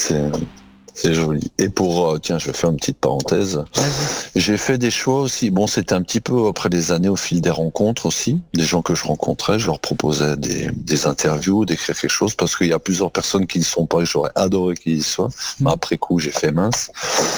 C'est joli. Et tiens, je vais faire une petite parenthèse. J'ai fait des choix aussi. Bon, c'était un petit peu après des années au fil des rencontres aussi. Des gens que je rencontrais, je leur proposais des interviews, d'écrire quelque chose, parce qu'il y a plusieurs personnes qui ne sont pas, et j'aurais adoré qu'ils y soient. Mais après coup, j'ai fait mince.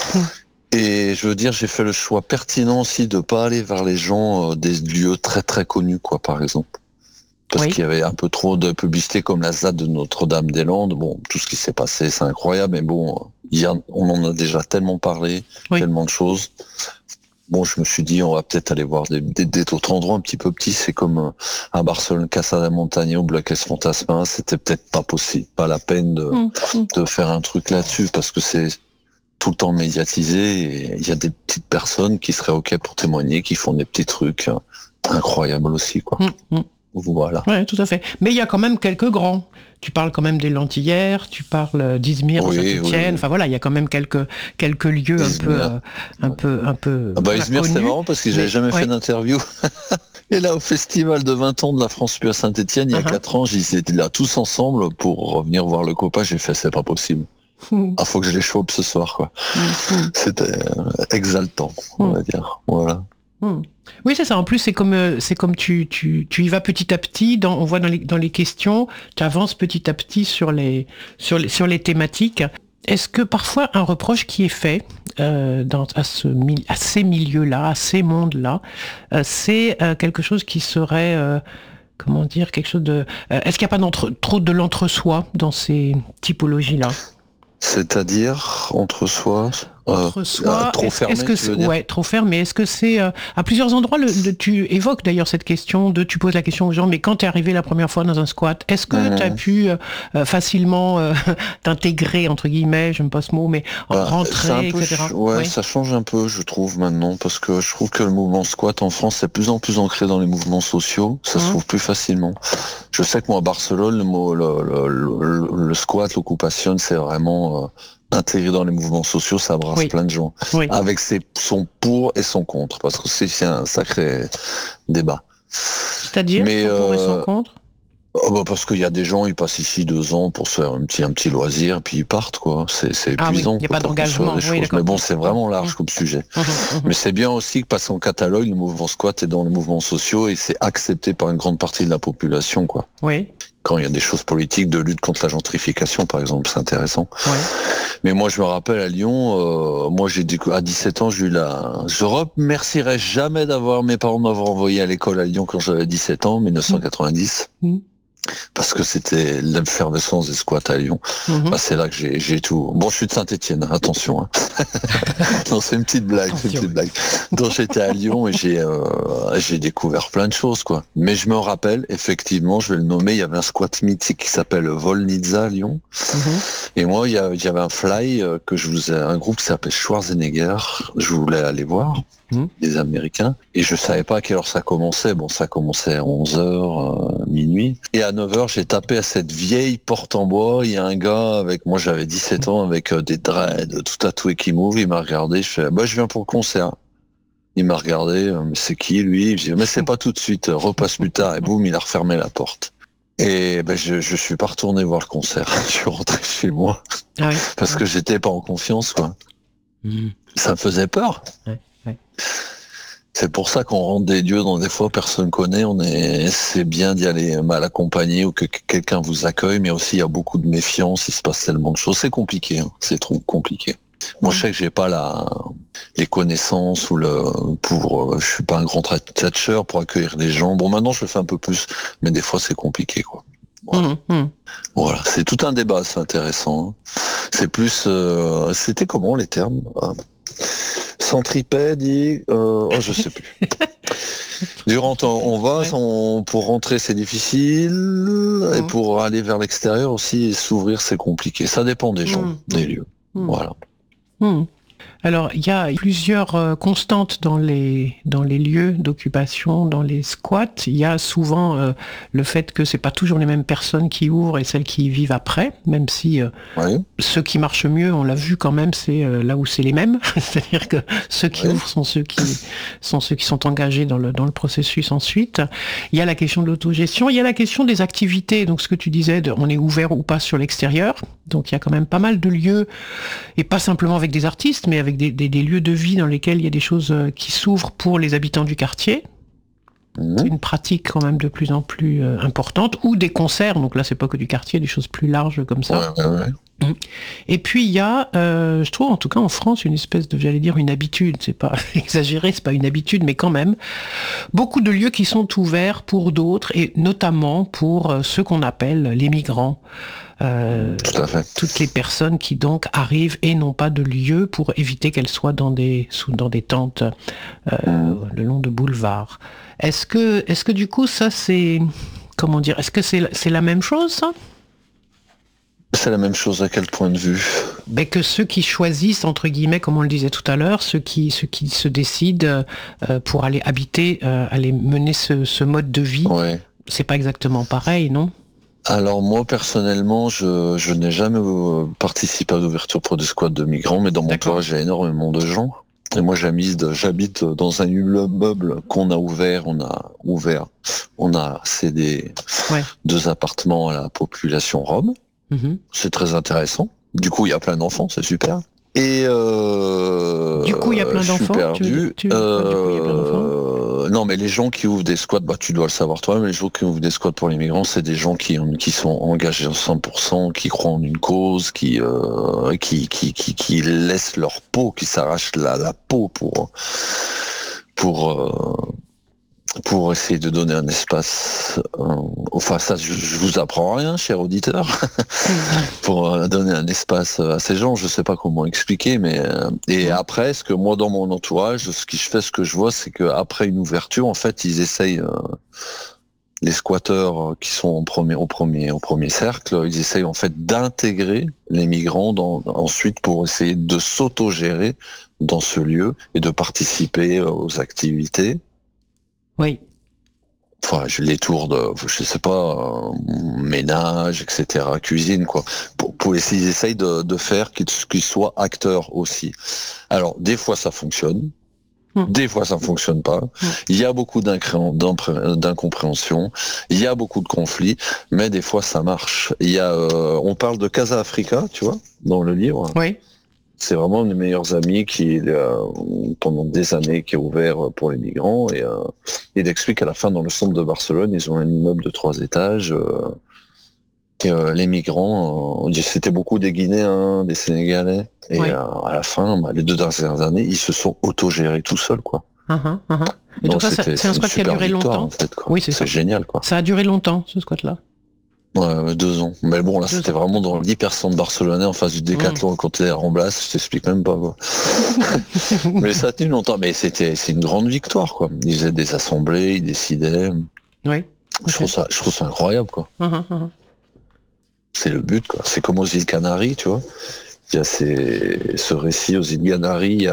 Et je veux dire, j'ai fait le choix pertinent aussi de pas aller vers les gens des lieux très très connus, quoi, par exemple. Parce qu'il y avait un peu trop de publicité comme la ZAD de Notre-Dame-des-Landes. Bon, tout ce qui s'est passé, c'est incroyable, mais bon, on en a déjà tellement parlé, tellement de choses. Bon, je me suis dit, on va peut-être aller voir d'autres endroits un petit peu petits. C'est comme à Barcelone, Casa da Montaña ou Bloques Fantasma. C'était peut-être pas possible, pas la peine de faire un truc là-dessus, parce que c'est tout le temps médiatisé et il y a des petites personnes qui seraient OK pour témoigner, qui font des petits trucs incroyables aussi, quoi. Voilà. Oui, tout à fait. Mais il y a quand même quelques grands. Tu parles quand même des Lentillères, tu parles d'Izmir, Saint-Étienne. Enfin voilà, il y a quand même quelques lieux un peu. Izmir, c'est marrant parce que j'avais jamais fait d'interview. Et là, au festival de 20 ans de la France Plus à Saint-Étienne, il y a 4 ans, ils étaient là tous ensemble pour revenir voir le copain. J'ai fait, c'est pas possible. Faut que je les chope ce soir, quoi. C'était exaltant, on va dire. Voilà. Oui, c'est ça. En plus, c'est comme tu y vas petit à petit. On voit dans les questions, tu avances petit à petit sur les thématiques. Est-ce que parfois un reproche qui est fait à ces milieux-là, à ces mondes-là, c'est quelque chose qui serait comment dire, quelque chose de... est-ce qu'il n'y a pas trop de l'entre-soi dans ces typologies-là ? C'est-à-dire entre soi, trop fermé, trop fermé. Est-ce que c'est à plusieurs endroits tu évoques d'ailleurs cette question tu poses la question aux gens, mais quand tu es arrivé la première fois dans un squat, est-ce que tu as pu facilement t'intégrer, entre guillemets, j'aime pas ce mot, mais rentrer, etc. Ça change un peu, je trouve maintenant, parce que je trouve que le mouvement squat en France c'est de plus en plus ancré dans les mouvements sociaux, ça se trouve plus facilement. Je sais que moi à Barcelone, le squat, l'occupation, c'est vraiment intégré dans les mouvements sociaux, ça brasse plein de gens. Avec son pour et son contre, parce que c'est un sacré débat. C'est-à-dire son pour et son contre ? Parce qu'il y a des gens, ils passent ici 2 ans pour se faire un petit loisir, puis ils partent, quoi. C'est épuisant. Il n'y a pas d'engagement. Mais bon, c'est vraiment large comme sujet. Mais c'est bien aussi que, parce qu'en Catalogne, le mouvement squat est dans les mouvements sociaux et c'est accepté par une grande partie de la population, quoi. Quand il y a des choses politiques de lutte contre la gentrification, par exemple, c'est intéressant. Mais moi, je me rappelle à Lyon, à 17 ans, je remercierai jamais mes parents m'avoir envoyé à l'école à Lyon quand j'avais 17 ans, 1990. Parce que c'était l'effervescence des squats à Lyon. C'est là que j'ai tout. Bon, je suis de Saint-Étienne, attention. Non, c'est une petite blague. Donc j'étais à Lyon et j'ai découvert plein de choses, quoi. Mais je me rappelle, effectivement, je vais le nommer, il y avait un squat mythique qui s'appelle Volnitsa à Lyon. Et moi, il y avait un fly un groupe qui s'appelle Schwarzenegger. Je voulais aller voir. Des Américains, et je savais pas à quelle heure ça commençait. Bon, ça commençait à 11h, minuit. Et à 9h, j'ai tapé à cette vieille porte en bois. Il y a un gars moi j'avais 17 ans, avec des dreads, tout tatoué qui m'ouvre. Il m'a regardé, je fais, je viens pour le concert. Il m'a regardé, mais c'est qui lui? Je dis, mais c'est pas tout de suite, repasse plus tard. Et boum, il a refermé la porte. Et je suis pas retourné voir le concert. Je suis rentré chez moi. Parce que j'étais pas en confiance, quoi. Ça me faisait peur. C'est pour ça qu'on rentre des lieux dont des fois personne connaît. C'est bien d'y aller mal accompagné ou que quelqu'un vous accueille, mais aussi il y a beaucoup de méfiance. Il se passe tellement de choses. C'est compliqué, c'est trop compliqué. Moi, je sais que j'ai pas les connaissances je suis pas un grand tchatcheur pour accueillir les gens. Bon, maintenant je le fais un peu plus, mais des fois c'est compliqué, quoi. Voilà, c'est tout un débat, c'est intéressant. C'est plus, c'était comment les termes? Centripède et je sais plus. Durant on va, pour rentrer c'est difficile, et pour aller vers l'extérieur aussi, s'ouvrir c'est compliqué. Ça dépend des gens, des lieux. Voilà. Alors, il y a plusieurs constantes dans les lieux d'occupation, dans les squats. Il y a souvent le fait que c'est pas toujours les mêmes personnes qui ouvrent et celles qui y vivent après, même si ceux qui marchent mieux, on l'a vu quand même, c'est là où c'est les mêmes. C'est-à-dire que ceux qui ouvrent sont ceux qui sont engagés dans le processus ensuite. Il y a la question de l'autogestion, il y a la question des activités. Donc, ce que tu disais, on est ouvert ou pas sur l'extérieur. Donc, il y a quand même pas mal de lieux, et pas simplement avec des artistes, mais avec des lieux de vie dans lesquels il y a des choses qui s'ouvrent pour les habitants du quartier. C'est une pratique quand même de plus en plus importante, ou des concerts, donc là c'est pas que du quartier, des choses plus larges comme ça. Et puis il y a, je trouve en tout cas en France, une espèce de, j'allais dire une habitude, c'est pas exagéré, c'est pas une habitude, mais quand même, beaucoup de lieux qui sont ouverts pour d'autres, et notamment pour ceux qu'on appelle les migrants. Tout à fait. Toutes les personnes qui donc arrivent et n'ont pas de lieu pour éviter qu'elles soient dans des tentes le long de boulevards. Est-ce que du coup ça c'est, comment dire, est-ce que c'est la même chose ça ? C'est la même chose à quel point de vue ? Mais que ceux qui choisissent, entre guillemets, comme on le disait tout à l'heure, ceux qui se décident pour aller habiter, aller mener ce mode de vie, c'est pas exactement pareil, non ? Alors moi personnellement, je n'ai jamais participé à l'ouverture pour des squats de migrants, mais dans mon entourage il y a énormément de gens. Et moi j'habite dans un immeuble qu'on a ouvert, on a cédé 2 appartements à la population rome. C'est très intéressant. Du coup il y a plein d'enfants, c'est super. Et du coup il y a plein d'enfants. Non, mais les gens qui ouvrent des squats, tu dois le savoir toi, mais les gens qui ouvrent des squats pour les migrants, c'est des gens qui sont engagés à 100%, qui croient en une cause, qui laissent leur peau, qui s'arrachent la peau pour essayer de donner un espace. Enfin, ça, je vous apprends rien, cher auditeur, pour donner un espace à ces gens. Je sais pas comment expliquer, mais et après, ce que moi dans mon entourage, ce que je vois, c'est que après une ouverture, en fait, ils essayent. Les squatteurs qui sont au premier cercle, ils essayent en fait d'intégrer les migrants ensuite pour essayer de s'autogérer dans ce lieu et de participer aux activités. Oui. Enfin, les tours de, je sais pas, ménage, etc., cuisine, quoi. Pour essayer, ils essayent de faire qu'ils soient acteurs aussi. Alors, des fois, ça fonctionne. Des fois, ça ne fonctionne pas. Il y a beaucoup d'incompréhension. Il y a beaucoup de conflits, mais des fois, ça marche. On parle de Casa Africa, tu vois, dans le livre. Oui. C'est vraiment un de mes meilleurs amis qui, pendant des années, qui est ouvert pour les migrants. Et il explique qu'à la fin, dans le centre de Barcelone, ils ont un immeuble de 3 étages. Les migrants, c'était beaucoup des Guinéens, des Sénégalais. Et à la fin, les 2 dernières années, ils se sont autogérés tout seuls, quoi. Et donc ça, c'est un squat qui a duré longtemps. En fait, quoi. Oui, c'est génial, quoi. Ça a duré longtemps, ce squat-là. Ouais, 2 ans. Mais bon, là, c'était vraiment dans l'hypercentre barcelonais, en face du Décathlon, quand t'es à Ramblas, je t'explique même pas, quoi. Mais ça a tenu longtemps. Mais c'est une grande victoire, quoi. Ils faisaient des assemblées, ils décidaient. Oui. Je trouve ça incroyable, quoi. C'est le but, quoi. C'est comme aux îles Canaries, tu vois. Il y a ce récit aux îles Canaries,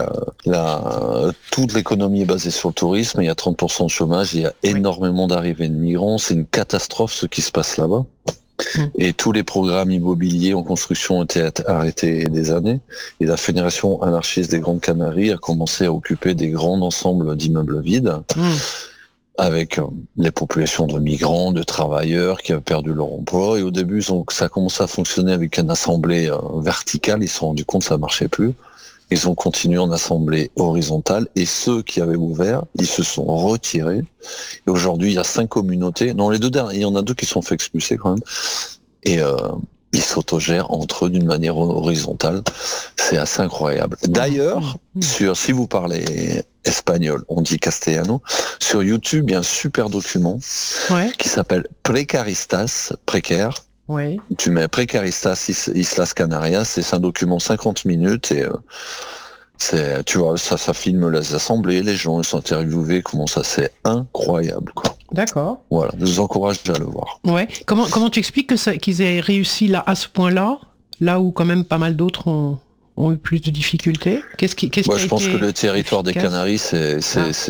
toute l'économie est basée sur le tourisme, il y a 30% de chômage, il y a énormément d'arrivées de migrants, c'est une catastrophe ce qui se passe là-bas. Et tous les programmes immobiliers en construction ont été arrêtés des années, et la Fédération anarchiste des Grandes Canaries a commencé à occuper des grands ensembles d'immeubles vides, avec les populations de migrants, de travailleurs qui avaient perdu leur emploi. Et au début, ça a commencé à fonctionner avec une assemblée verticale. Ils se sont rendus compte que ça ne marchait plus. Ils ont continué en assemblée horizontale. Et ceux qui avaient ouvert, ils se sont retirés. Et aujourd'hui, il y a 5 communautés. Non, les 2 derniers, il y en a 2 qui sont fait expulser quand même. Et ils s'autogèrent entre eux d'une manière horizontale. C'est assez incroyable. D'ailleurs, si vous parlez espagnol, on dit castellano, sur YouTube, il y a un super document qui s'appelle Precaristas, précaire. Oui. Tu mets Precaristas Islas Canarias, c'est un document 50 minutes et tu vois, ça filme les assemblées, les gens, ils sont interviewés, comment ça, c'est incroyable, quoi. D'accord. Voilà, je vous encourage à le voir. Ouais. Comment tu expliques qu'ils aient réussi là, à ce point-là, là où quand même pas mal d'autres ont ont eu plus de difficultés? Je pense que le territoire des Canaries, c'est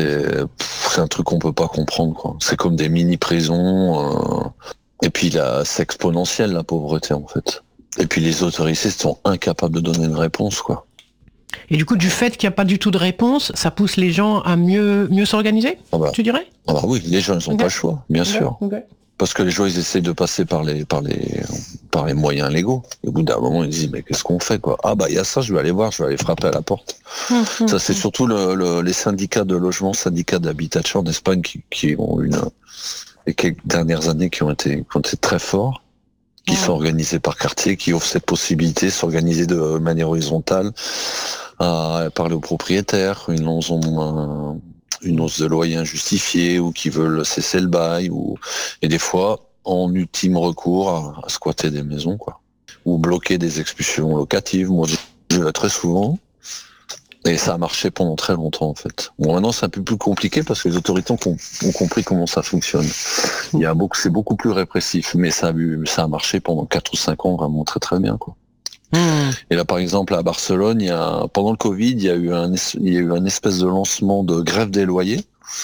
un truc qu'on peut pas comprendre, quoi. C'est comme des mini-prisons. Et puis là, c'est exponentiel, la pauvreté, en fait. Et puis les autorités sont incapables de donner une réponse, quoi. Et du coup, du fait qu'il n'y a pas du tout de réponse, ça pousse les gens à mieux s'organiser, tu dirais? Oui, les gens, ils n'ont pas le choix, bien sûr. Parce que les gens, ils essayent de passer par les moyens légaux. Et au bout d'un moment, ils disent, mais qu'est-ce qu'on fait, quoi? Il y a ça, je vais aller voir, je vais aller frapper à la porte. Ça, c'est surtout les syndicats de logement, syndicats d'habitation en Espagne qui ont les quelques dernières années qui ont été très forts, qui sont organisés par quartier, qui offrent cette possibilité de s'organiser de manière horizontale, à parler aux propriétaires, une hausse de loyer injustifiée, ou qui veulent cesser le bail, et des fois, en ultime recours, à squatter des maisons, quoi. Ou bloquer des expulsions locatives. Moi, je vais très souvent. Et ça a marché pendant très longtemps, en fait. Bon, maintenant, c'est un peu plus compliqué parce que les autorités ont compris comment ça fonctionne. C'est beaucoup plus répressif, mais ça a marché pendant 4 ou 5 ans vraiment très très bien, quoi. Et là, par exemple, à Barcelone, pendant le Covid, il y a eu un espèce de lancement de grève des loyers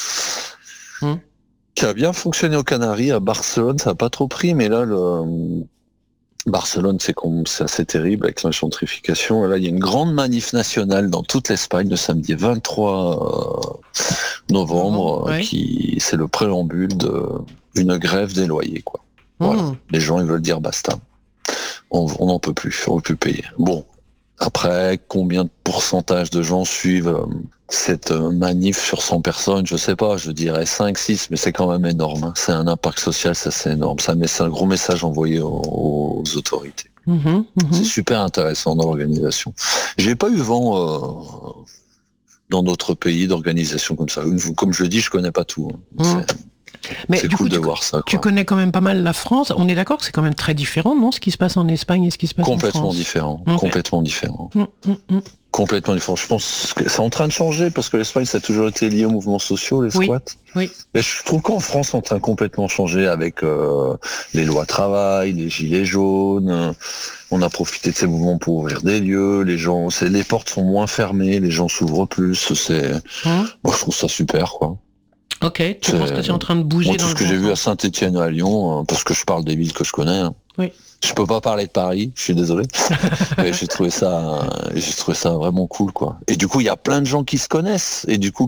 qui a bien fonctionné aux Canaries. À Barcelone, ça n'a pas trop pris, mais là, Barcelone, c'est assez terrible avec la gentrification. Et là, il y a une grande manif nationale dans toute l'Espagne le samedi 23 novembre, c'est le préambule d'une grève des loyers, quoi. Voilà. Les gens, ils veulent dire basta. On n'en peut plus, on ne peut plus payer. Bon, après, combien de pourcentage de gens suivent cette manif sur 100 personnes, je sais pas, je dirais 5, 6, mais c'est quand même énorme, hein. C'est un impact social, ça c'est énorme. C'est un gros message envoyé aux autorités. C'est super intéressant dans l'organisation. J'ai pas eu vent dans d'autres pays d'organisation comme ça. Comme je le dis, je connais pas tout, hein. Mais du coup, tu connais quand même pas mal la France. On est d'accord que c'est quand même très différent, non, ce qui se passe en Espagne et ce qui se passe en France? Complètement différent. Complètement différent. Je pense que c'est en train de changer parce que l'Espagne, ça a toujours été lié aux mouvements sociaux, les squats. Oui. Et je trouve qu'en France, c'est en train de complètement changer avec les lois travail, les gilets jaunes. On a profité de ces mouvements pour ouvrir des lieux. Les portes sont moins fermées, les gens s'ouvrent plus. Moi, je trouve ça super, quoi. Ok, tu penses que c'est en train de bouger dans tout ce que j'ai vu à Saint-Étienne ou à Lyon, parce que je parle des villes que je connais. Hein. Oui. Je peux pas parler de Paris, je suis désolé. Mais j'ai trouvé ça vraiment cool, quoi. Et du coup, il y a plein de gens qui se connaissent, et du coup,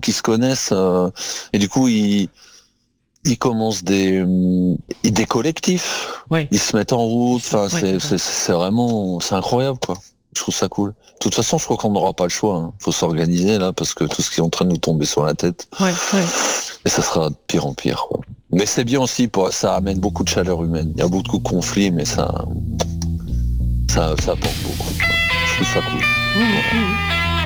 ils commencent des collectifs. Oui. Ils se mettent en route. Enfin, c'est incroyable, quoi. Je trouve ça cool. De toute façon, je crois qu'on n'aura pas le choix. Hein. Faut s'organiser là, parce que tout ce qui est en train de nous tomber sur la tête. Et ça sera de pire en pire, quoi. Mais c'est bien aussi, ça amène beaucoup de chaleur humaine. Il y a beaucoup de conflits, mais ça apporte beaucoup. Je trouve ça cool. Voilà.